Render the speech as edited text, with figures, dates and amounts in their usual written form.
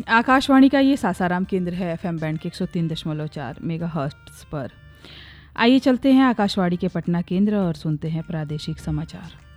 आकाशवाणी का ये सासाराम केंद्र है एफएम बैंड के 103.4 मेगाहर्ट्ज़ पर। आइए चलते हैं आकाशवाणी के पटना केंद्र और सुनते हैं प्रादेशिक समाचार।